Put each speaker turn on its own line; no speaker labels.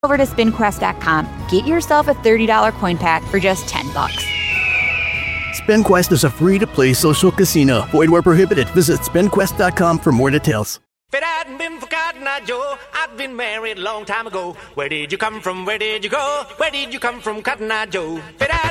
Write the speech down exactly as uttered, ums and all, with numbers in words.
Over to spin quest dot com. Get yourself a thirty dollars coin pack for just ten bucks.
SpinQuest is a free-to-play social casino. Void where prohibited. Visit spin quest dot com for more details.
If it hadn't been for Cotton Eye Joe, I'd been married a long time ago. Where did you come from? Where did you go? Where did you come from, Cotton Eye Joe? If it hadn't